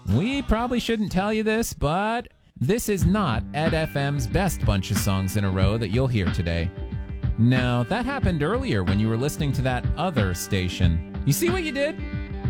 We probably shouldn't tell you this, but this is not Ed FM's best bunch of songs in a row that you'll hear today. No, that happened earlier when you were listening to that other station. You see what you did?